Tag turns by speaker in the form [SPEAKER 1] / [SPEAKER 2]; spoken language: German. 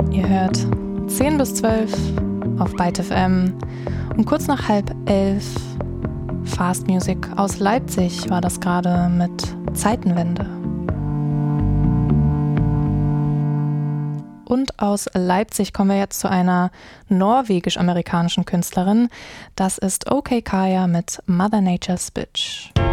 [SPEAKER 1] Ihr hört 10 bis 12 auf Byte FM und kurz nach 10:30 Fast Music aus Leipzig war das gerade mit Zeitenwende. Und aus Leipzig kommen wir jetzt zu einer norwegisch-amerikanischen Künstlerin. Das ist OK Kaya mit Mother Nature's Bitch.